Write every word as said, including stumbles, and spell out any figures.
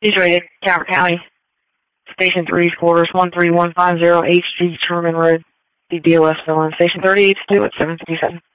He's rated Calvert County. Station three, quarters one three one five zero H G Sherman Road, D B O S fill in. Station thirty-eight, two at seven fifty-seven.